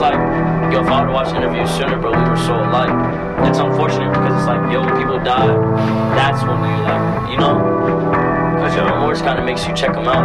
like, yo, if I would've watched interviews sooner, bro, we were so alike. It's unfortunate because it's like, yo, when people die, that's when you like, you know? Because your remorse kind of makes you check them out.